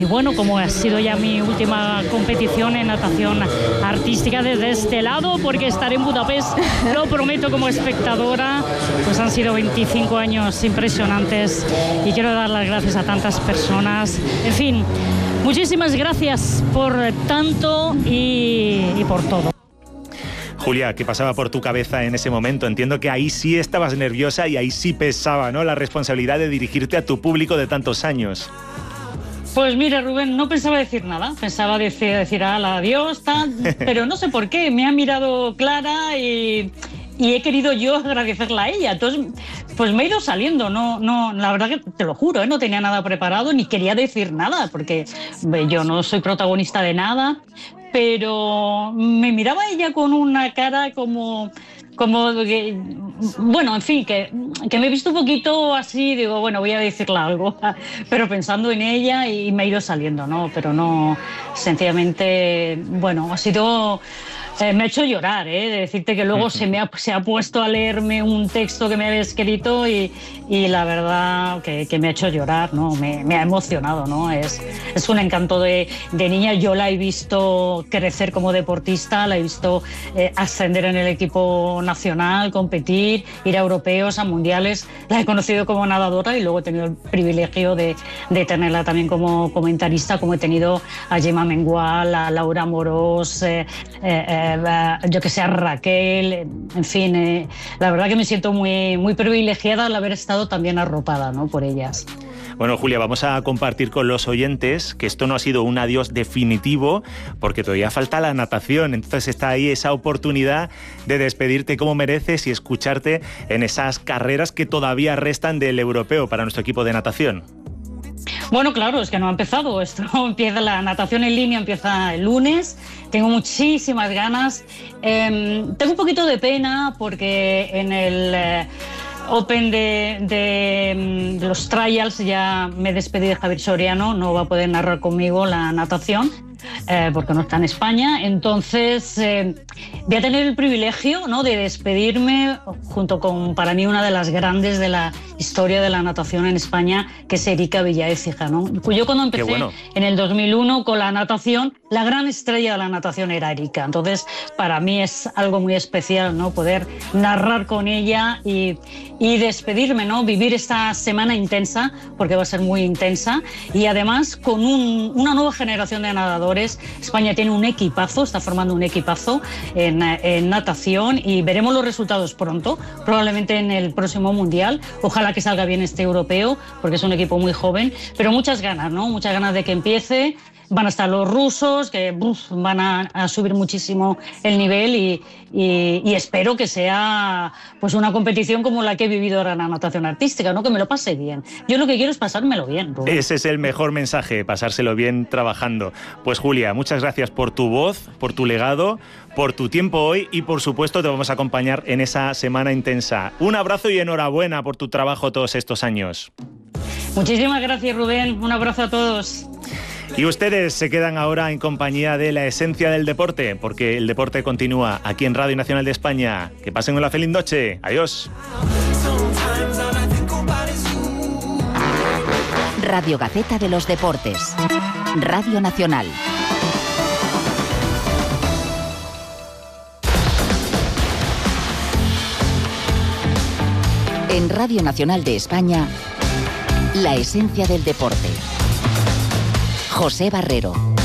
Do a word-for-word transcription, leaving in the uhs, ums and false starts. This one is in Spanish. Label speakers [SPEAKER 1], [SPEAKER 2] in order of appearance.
[SPEAKER 1] Y bueno, como ha sido ya mi última competición en natación artística desde este lado, porque estaré en Budapest, lo prometo, como espectadora, pues han sido veinticinco años impresionantes y quiero dar las gracias a tantas personas. En fin, muchísimas gracias por tanto y, y por todo.
[SPEAKER 2] Julia, ¿qué pasaba por tu cabeza en ese momento? Entiendo que ahí sí estabas nerviosa y ahí sí pesaba, ¿no?, la responsabilidad de dirigirte a tu público de tantos años.
[SPEAKER 1] Pues mira, Rubén, no pensaba decir nada, pensaba decir, decir adiós, tal, pero no sé por qué, me ha mirado Clara y, y he querido yo agradecerla a ella, entonces pues me he ido saliendo, no, no, la verdad que te lo juro, ¿eh? No tenía nada preparado ni quería decir nada, porque yo no soy protagonista de nada, pero me miraba ella con una cara como... como que, bueno, en fin, que, que me he visto un poquito así, digo, bueno, voy a decirle algo, pero pensando en ella y me he ido saliendo, ¿no? Pero no, sencillamente, bueno, ha sido... Eh, me ha hecho llorar, ¿eh? De decirte que luego se me ha, se ha puesto a leerme un texto que me había escrito y, y la verdad que, que me ha hecho llorar, ¿no? Me, me ha emocionado, ¿no? Es, es un encanto de, de niña. Yo la he visto crecer como deportista, la he visto eh, ascender en el equipo nacional, competir, ir a europeos, a mundiales. La he conocido como nadadora y luego he tenido el privilegio de, de tenerla también como comentarista, como he tenido a Gemma Mengual, a Laura Amorós, eh, eh, yo que sé, a Raquel, en fin, eh, la verdad que me siento muy, muy privilegiada al haber estado también arropada, ¿no?, por ellas.
[SPEAKER 2] Bueno, Julia, vamos a compartir con los oyentes que esto no ha sido un adiós definitivo, porque todavía falta la natación, entonces está ahí esa oportunidad de despedirte como mereces y escucharte en esas carreras que todavía restan del europeo para nuestro equipo de natación.
[SPEAKER 1] Bueno, claro, es que no ha empezado. Esto empieza, la natación en línea empieza el lunes. Tengo muchísimas ganas. Eh, tengo un poquito de pena porque en el eh, Open de, de, de los trials ya me despedí de Javier Soriano. No va a poder narrar conmigo la natación. Eh, porque no está en España, entonces eh, voy a tener el privilegio, ¿no?, de despedirme junto con, para mí, una de las grandes de la historia de la natación en España, que es Erika Villaécija, ¿no? Yo cuando empecé bueno. en el dos mil uno con la natación, la gran estrella de la natación era Erika, entonces para mí es algo muy especial, ¿no?, poder narrar con ella y, y despedirme, ¿no?, vivir esta semana intensa, porque va a ser muy intensa, y además con un, una nueva generación de nadadores. España tiene un equipazo, está formando un equipazo en, en natación y veremos los resultados pronto, probablemente en el próximo Mundial. Ojalá que salga bien este europeo, porque es un equipo muy joven, pero muchas ganas, ¿no? Muchas ganas de que empiece. Van a estar los rusos, que uf, van a, a subir muchísimo el nivel y, y, y espero que sea pues una competición como la que he vivido ahora en la natación artística, ¿no?, que me lo pase bien. Yo lo que quiero es pasármelo bien, Rubén.
[SPEAKER 2] Ese es el mejor mensaje, pasárselo bien trabajando. Pues Julia, muchas gracias por tu voz, por tu legado, por tu tiempo hoy y por supuesto te vamos a acompañar en esa semana intensa. Un abrazo y enhorabuena por tu trabajo todos estos años.
[SPEAKER 1] Muchísimas gracias, Rubén. Un abrazo a todos.
[SPEAKER 2] Y ustedes se quedan ahora en compañía de la esencia del deporte, porque el deporte continúa aquí en Radio Nacional de España. Que pasen una feliz noche. Adiós.
[SPEAKER 3] Radio Gaceta de los Deportes. Radio Nacional. En Radio Nacional de España, la esencia del deporte. José Barrero.